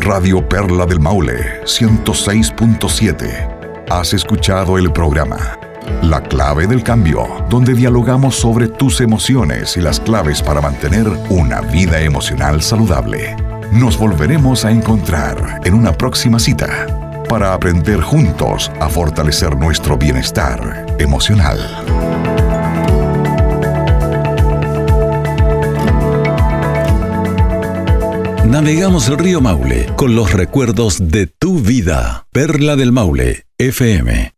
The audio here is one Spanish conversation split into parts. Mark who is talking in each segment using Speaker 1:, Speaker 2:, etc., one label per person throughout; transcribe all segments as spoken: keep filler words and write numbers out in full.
Speaker 1: Radio Perla del Maule ciento seis punto siete. Has escuchado el programa La Clave del Cambio, donde dialogamos sobre tus emociones y las claves para mantener una vida emocional saludable. Nos volveremos a encontrar en una próxima cita para aprender juntos a fortalecer nuestro bienestar emocional.
Speaker 2: Navegamos el río Maule con los recuerdos de tu vida. Perla del Maule, F M.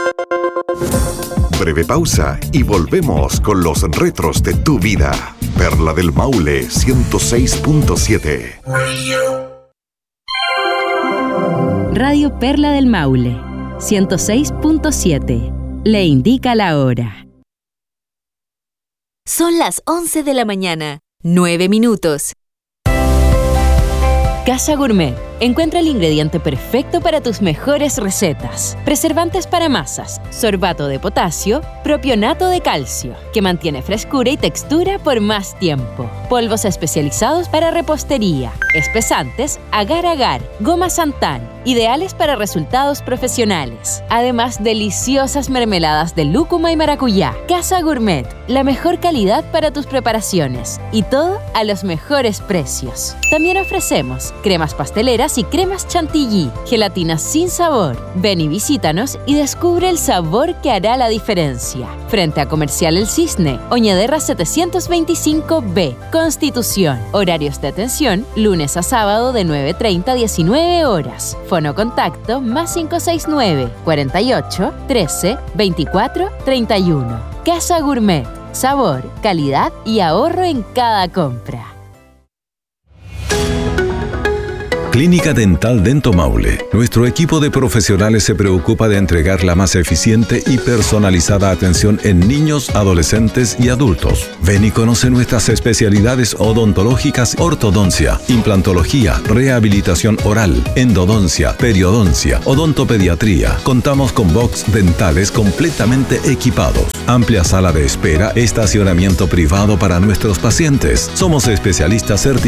Speaker 1: Breve pausa y volvemos con los retros de tu vida. Perla del Maule ciento seis punto siete.
Speaker 3: Radio Perla del Maule ciento seis punto siete. Le indica la hora.
Speaker 4: Son las once de la mañana, nueve minutos.
Speaker 3: Casa Gourmet. Encuentra el ingrediente perfecto para tus mejores recetas. Preservantes para masas, sorbato de potasio, propionato de calcio, que mantiene frescura y textura por más tiempo. Polvos especializados para repostería, espesantes, agar-agar, goma santán, ideales para resultados profesionales. Además, deliciosas mermeladas de lúcuma y maracuyá. Casa Gourmet, la mejor calidad para tus preparaciones. Y todo a los mejores precios. También ofrecemos cremas pasteleras y cremas chantilly, gelatinas sin sabor. Ven y visítanos y descubre el sabor que hará la diferencia. Frente a Comercial El Cisne, Oñederra setecientos veinticinco B, Constitución. Horarios de atención, lunes a sábado de nueve treinta a diecinueve horas. Fono contacto más cinco seis nueve, cuarenta y ocho, trece, veinticuatro, treinta y uno. Casa Gourmet, sabor, calidad y ahorro en cada compra.
Speaker 2: Clínica Dental Dento Maule. Nuestro equipo de profesionales se preocupa de entregar la más eficiente y personalizada atención en niños, adolescentes y adultos. Ven y conoce nuestras especialidades odontológicas: ortodoncia, implantología, rehabilitación oral, endodoncia, periodoncia, odontopediatría. Contamos con box dentales completamente equipados, amplia sala de espera, estacionamiento privado para nuestros pacientes. Somos especialistas certificados